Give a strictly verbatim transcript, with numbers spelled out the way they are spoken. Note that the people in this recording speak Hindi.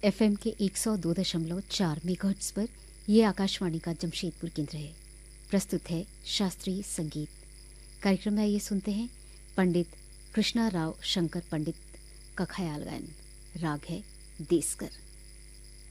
एफएम के एक सौ दो दशमलव चार मेगाहर्ट्ज पर ये आकाशवाणी का जमशेदपुर केंद्र है। प्रस्तुत है शास्त्रीय संगीत। कार्यक्रम में ये सुनते हैं पंडित कृष्णा राव शंकर पंडित का ख्याल गायन। राग है देसकर।